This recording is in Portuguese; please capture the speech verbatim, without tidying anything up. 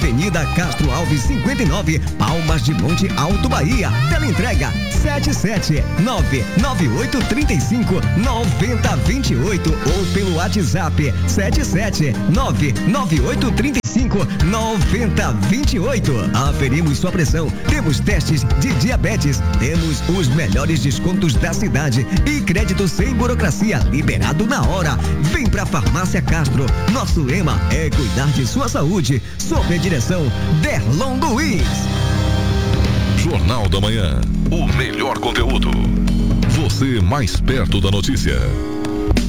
Avenida Castro Alves cinquenta e nove, Palmas de Monte Alto, Bahia. Teleentrega sete sete nove nove oito três cinco nove zero dois oito ou pelo WhatsApp sete sete nove nove oito três cinco nove zero dois oito. Aferimos sua pressão, temos testes de diabetes, temos os melhores descontos da cidade e crédito sem burocracia, liberado na hora. Vem pra Farmácia Castro. Nosso lema é cuidar de sua saúde, sob a direção Derlon Luiz. Jornal da Manhã, o melhor conteúdo. Você mais perto da notícia.